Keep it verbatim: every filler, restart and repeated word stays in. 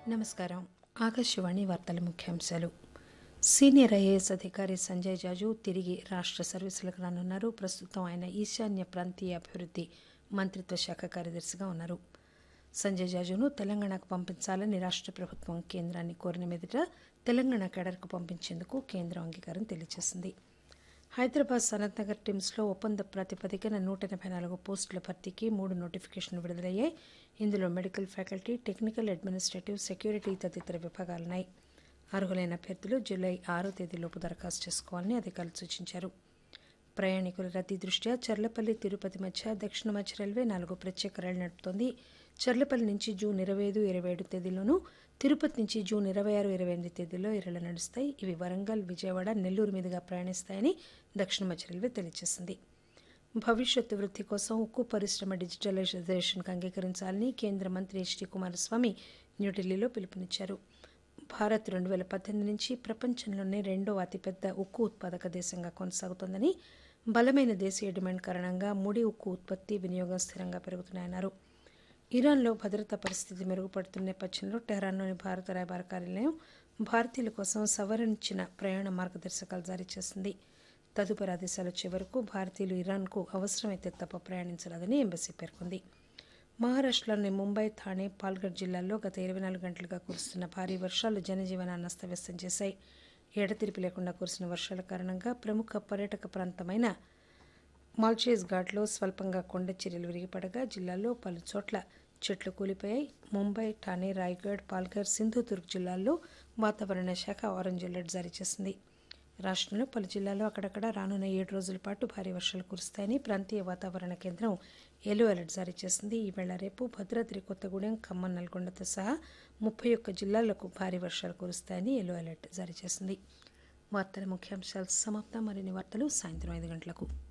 నమస్కారం. ఆకాశవాణి వార్తల ముఖ్యాంశాలు. సీనియర్ ఐఏఎస్ అధికారి సంజయ్ జాజు తిరిగి రాష్ట్ర సర్వీసులకు రానున్నారు. ప్రస్తుతం ఆయన ఈశాన్య ప్రాంతీయ అభివృద్ధి మంత్రిత్వ శాఖ కార్యదర్శిగా ఉన్నారు. సంజయ్ జాజును తెలంగాణకు పంపించాలని రాష్ట్ర ప్రభుత్వం కేంద్రాన్ని కోరిన మీదట తెలంగాణ కేడర్కు పంపించేందుకు కేంద్రం అంగీకారం తెలియజేసింది. హైదరాబాద్ సనత్ నగర్ టిమ్స్లో ఒప్పంద ప్రాతిపదికన నూట ఎనభై నాలుగు పోస్టుల భర్తీకి మూడు నోటిఫికేషన్లు విడుదలయ్యాయి. ఇందులో medical faculty, technical, administrative, security తదితర విభాగాలున్నాయి. అర్హులైన అభ్యర్థులు జూలై ఆరో తేదీలోపు దరఖాస్తు చేసుకోవాలని అధికారులు సూచించారు. ప్రయాణికుల రద్దీ దృష్ట్యా చర్లపల్లి, తిరుపతి మధ్య దక్షిణ మధ్య రైల్వే నాలుగు ప్రత్యేక రైళ్లు నడుపుతోంది. చర్లపల్లి నుంచి జూన్ ఇరవై ఐదు ఇరవై ఏడు తేదీల్లోనూ, తిరుపతి నుంచి జూన్ ఇరవై ఆరు ఇరవై ఎనిమిది తేదీల్లో ఈ రైళ్లు నడుస్తాయి. ఇవి వరంగల్, విజయవాడ, నెల్లూరు మీదుగా ప్రయాణిస్తాయని దక్షిణ మధ్య రైల్వే తెలియజేసింది. భవిష్యత్తు వృద్ధి కోసం ఉక్కు పరిశ్రమ డిజిటలైజేషన్కు అంగీకరించాలని కేంద్ర మంత్రి హెచ్ డి కుమారస్వామి న్యూఢిల్లీలో పిలుపునిచ్చారు. భారత్ రెండు వేల పద్దెనిమిది నుంచి ప్రపంచంలోనే రెండో అతిపెద్ద ఉక్కు ఉత్పాదక దేశంగా కొనసాగుతోందని, బలమైన దేశీయ డిమాండ్ కారణంగా ముడి ఉక్కు ఉత్పత్తి, వినియోగం స్థిరంగా పెరుగుతున్నాయన్నారు. ఇరాన్లో భద్రతా పరిస్థితి మెరుగుపడుతున్న నేపథ్యంలో టెహ్రాన్లోని భారత రాయబార కార్యాలయం భారతీయుల కోసం సవరించిన ప్రయాణ మార్గదర్శకాలు జారీ చేసింది. తదుపరి ఆదేశాలు వచ్చే వరకు భారతీయులు ఇరాన్కు అవసరమైతే తప్ప ప్రయాణించరాదని ఎంబసీ పేర్కొంది. మహారాష్ట్రలోని ముంబై, థాణే, పాల్ఘర్ జిల్లాల్లో గత ఇరవై నాలుగు గంటలుగా కురుస్తున్న భారీ వర్షాలు జనజీవనాన్ని అస్తవ్యస్తం చేశాయి. ఎడతెరిపి లేకుండా కురిసిన వర్షాల కారణంగా ప్రముఖ పర్యాటక ప్రాంతమైన మాల్చేజ్ ఘాట్లో స్వల్పంగా కొండ చర్యలు విరిగిపడగా జిల్లాలో పలు చోట్ల చెట్లు కూలిపోయాయి. ముంబై, ఠానే, రాయ్గఢ్, పాల్ఘర్, సింధుదుర్గ్ జిల్లాల్లో వాతావరణ శాఖ ఆరెంజ్ అలర్ట్ జారీ చేసింది. రాష్ట్రంలో పలు జిల్లాల్లో అక్కడక్కడ రానున్న ఏడు రోజుల పాటు భారీ వర్షాలు కురుస్తాయని ప్రాంతీయ వాతావరణ కేంద్రం ఎల్లో అలర్ట్ జారీ చేసింది. ఈవేళ రేపు భద్రాద్రి కొత్తగూడెం, ఖమ్మం, నల్గొండతో సహా ముప్పై ఒక్క జిల్లాలకు భారీ వర్షాలు కురుస్తాయని ఎల్లో అలర్ట్ జారీ చేసింది. వార్తల ముఖ్యాంశాలు సమాప్తం. మరిన్ని వార్తలు సాయంత్రం ఐదు గంటలకు.